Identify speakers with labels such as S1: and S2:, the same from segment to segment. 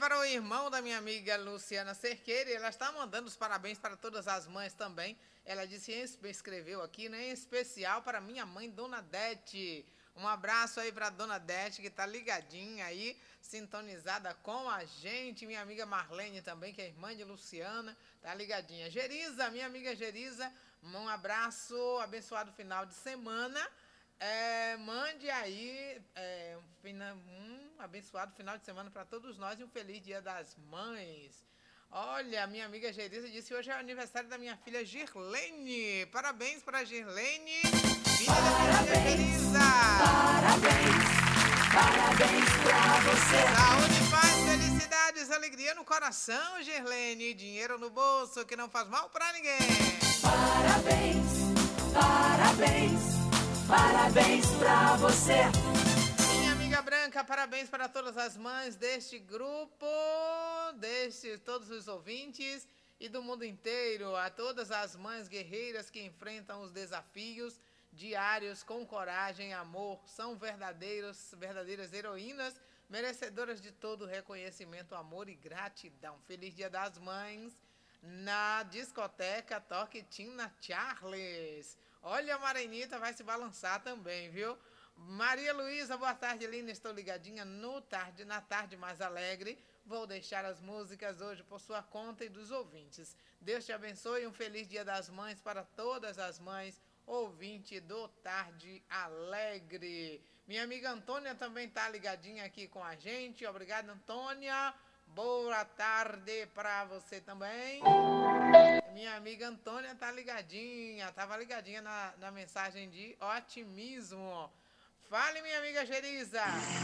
S1: para o irmão da minha amiga Luciana Cerqueira, e ela está mandando os parabéns para todas as mães também. Ela disse, escreveu aqui, né, em especial para minha mãe, Dona Dete. Um abraço aí para Dona Dete, que está ligadinha aí, sintonizada com a gente. Minha amiga Marlene também, que é irmã de Luciana, está ligadinha. Geriza, minha amiga Geriza, um abraço, abençoado final de semana. Mande aí um abençoado final de semana para todos nós e um feliz Dia das Mães. Olha, minha amiga Geriza disse hoje é o aniversário da minha filha Girlene. Parabéns para Girlene, filha da minha amiga Geriza.
S2: Parabéns, parabéns pra você.
S1: Saúde, paz, felicidades, alegria no coração, Girlene. Dinheiro no bolso que não faz mal para ninguém.
S2: Parabéns, parabéns, parabéns pra você.
S1: Minha amiga Branca, parabéns para todas as mães deste grupo, todos os ouvintes e do mundo inteiro, a todas as mães guerreiras que enfrentam os desafios diários com coragem e amor, são verdadeiras heroínas, merecedoras de todo reconhecimento, amor e gratidão. Feliz Dia das Mães na discoteca Toque Tina Charles. Olha, a Marenita vai se balançar também, viu? Maria Luísa, boa tarde, linda. Estou ligadinha na tarde mais alegre. Vou deixar as músicas hoje por sua conta e dos ouvintes. Deus te abençoe e um feliz Dia das Mães para todas as mães, ouvinte do Tarde Alegre. Minha amiga Antônia também está ligadinha aqui com a gente. Obrigada, Antônia. Boa tarde para você também. Minha amiga Antônia tá ligadinha, estava ligadinha na mensagem de otimismo. Fale, minha amiga Geriza.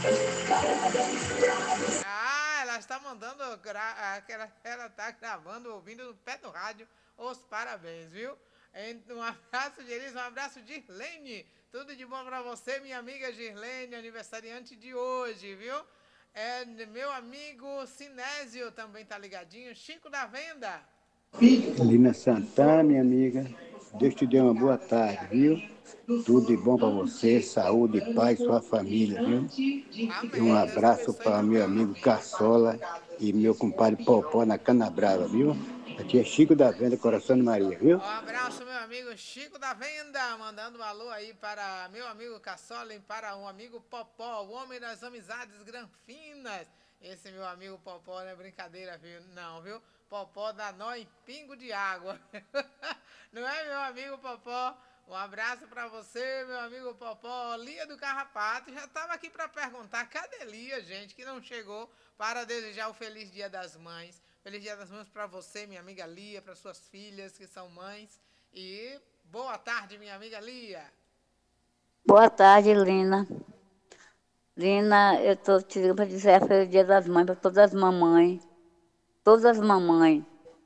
S1: Ela está mandando, ela está gravando, ouvindo no pé do rádio os parabéns, viu? Um abraço, Geriza, um abraço, Girlene. Tudo de bom para você, minha amiga Girlene, aniversariante de hoje, viu? Meu amigo Sinésio também está ligadinho, Chico da Venda.
S3: Lina Santana, minha amiga, Deus te dê uma boa tarde, viu? Tudo de bom para você, saúde, paz, sua família, viu?
S1: Amém.
S3: E um abraço para meu amigo Caçola e meu compadre Popó na Cana Brava, viu? Aqui é Chico da Venda, Coração de Maria, viu?
S1: Um abraço, meu amigo Chico da Venda, mandando um alô aí para meu amigo Caçola e para um amigo Popó, o homem das amizades granfinas. Esse meu amigo Popó não é brincadeira, viu? Não, viu? Popó dá nó em pingo de água. Não é, meu amigo Popó? Um abraço para você, meu amigo Popó. Lia do Carrapato já estava aqui para perguntar, cadê Lia, gente, que não chegou para desejar o feliz Dia das Mães. Feliz Dia das Mães para você, minha amiga Lia, para suas filhas que são mães. E boa tarde, minha amiga Lia.
S4: Boa tarde, Lina. Lina, eu estou te ligando para dizer Feliz Dia das Mães para todas as mamães. Todas as mamães.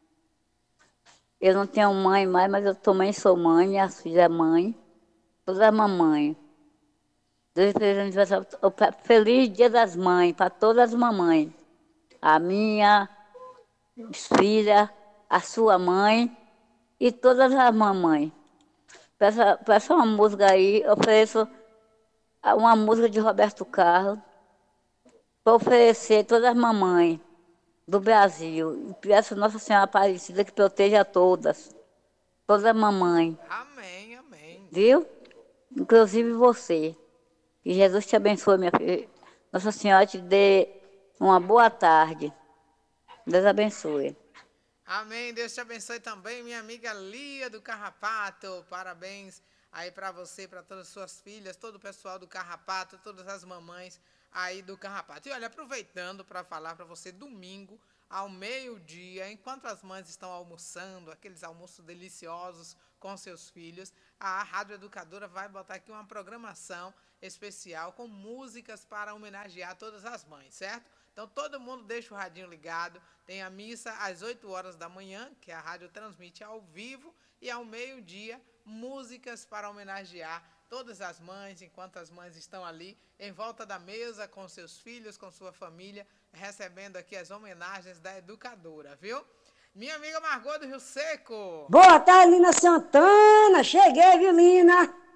S4: Eu não tenho mãe mais, mas eu também sou mãe, minha filha é mãe. Todas as mamães. Deus feliz aniversário. Feliz Dia das Mães para todas as mamães. A minha filha, a sua mãe e todas as mamães. Peça uma música aí, eu ofereço uma música de Roberto Carlos para oferecer todas as mamães do Brasil. E peço Nossa Senhora Aparecida que proteja todas as mamães.
S1: Amém, amém.
S4: Viu? Inclusive você. Que Jesus te abençoe, minha filha. Nossa Senhora te dê uma boa tarde. Deus abençoe.
S1: Amém, Deus te abençoe também, minha amiga Lia do Carrapato. Parabéns aí para você, para todas as suas filhas, todo o pessoal do Carrapato, todas as mamães aí do Carrapato. E olha, aproveitando para falar para você, domingo ao meio-dia, enquanto as mães estão almoçando, aqueles almoços deliciosos com seus filhos, a Rádio Educadora vai botar aqui uma programação especial com músicas para homenagear todas as mães, certo? Então todo mundo deixa o radinho ligado, tem a missa às 8 horas da manhã, que a rádio transmite ao vivo, e ao meio-dia, músicas para homenagear todas as mães, enquanto as mães estão ali em volta da mesa com seus filhos, com sua família, recebendo aqui as homenagens da educadora, viu? Minha amiga Margot do Rio Seco.
S5: Boa tarde, Lina Santana. Cheguei, viu, Lina?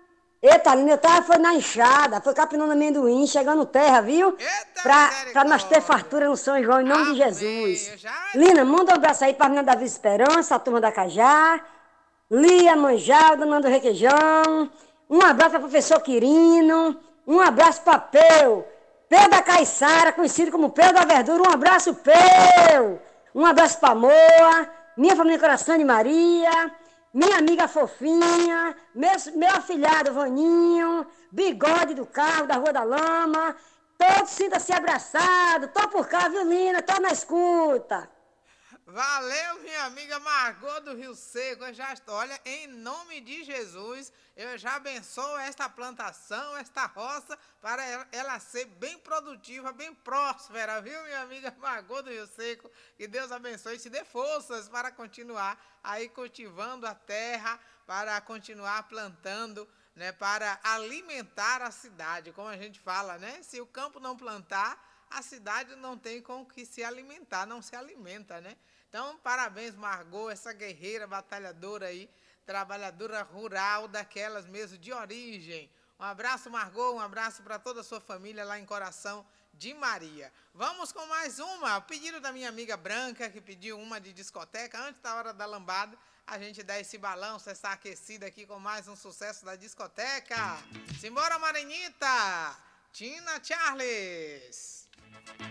S5: Eita, Lina, eu tava foi na enxada, foi capinando amendoim, chegando terra, viu?
S1: Eita,
S5: Pra nós ter
S1: misericórdia.
S5: fartura no São João, em nome de
S1: Amém.
S5: Jesus.
S1: Eu já-
S5: Lina, manda um abraço aí pra menina Davi Esperança, a turma da Cajá, Lia Manjada, Nando Requeijão, um abraço para professor Quirino, um abraço para Peu da Caiçara, conhecido como Peu da Verdura, um abraço, Peu! Um abraço para Moa, minha família Coração de Maria, minha amiga Fofinha, meu afilhado Vaninho, Bigode do Carro, da Rua da Lama, todos sintam-se abraçados, tô por cá, viu, Lina? Tô na escuta.
S1: Valeu, minha amiga Margot do Rio Seco. Eu já estou, olha, em nome de Jesus, eu já abençoo esta plantação, esta roça, para ela ser bem produtiva, bem próspera, viu, minha amiga Margot do Rio Seco? Que Deus abençoe e te dê forças para continuar aí cultivando a terra, para continuar plantando, né, para alimentar a cidade, como a gente fala, né? Se o campo não plantar, a cidade não tem com o que se alimentar, não se alimenta, né? Então, parabéns, Margot, essa guerreira, batalhadora aí, trabalhadora rural, daquelas mesmo de origem. Um abraço, Margot, um abraço para toda a sua família lá em Coração de Maria. Vamos com mais uma, o pedido da minha amiga Branca, que pediu uma de discoteca, antes da hora da lambada, a gente dá esse balanço, essa aquecida aqui com mais um sucesso da discoteca. Simbora, Marinita! Tina Charles!